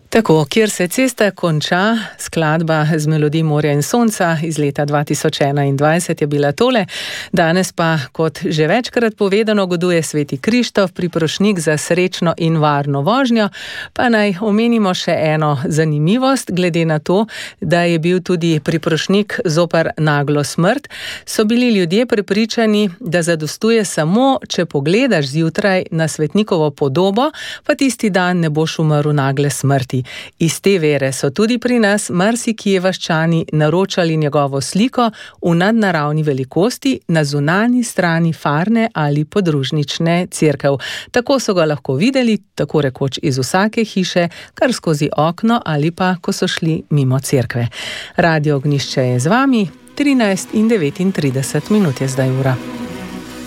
Tako, kjer se cesta konča, skladba z melodij Morja in sonca iz leta 2021 je bila tole. Danes pa, kot že večkrat povedano, goduje Sveti Krištof, priprošnik za srečno in varno vožnjo. Pa naj omenimo še eno zanimivost, glede na to, da je bil tudi priprošnik zoper naglo smrt, so bili ljudje prepričani, da zadostuje samo, če pogledaš zjutraj na svetnikovo podobo, pa tisti dan ne boš umrl nagle smrti. Iz te vere so tudi pri nas marsikje vaščani naročali njegovo sliko v nadnaravni velikosti na zunanji strani farne ali podružnične cerkev. Tako so ga lahko videli, tako rekoč iz vsake hiše, kar skozi okno ali pa, ko so šli mimo cerkve. Radio Ognjišče je z vami, 13:39 je zdaj ura.